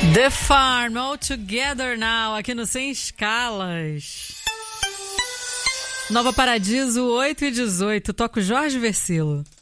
The Farm, All Together Now, aqui no Sem Escalas. Nova Paradiso, 8 e 18, toco Jorge Versilo.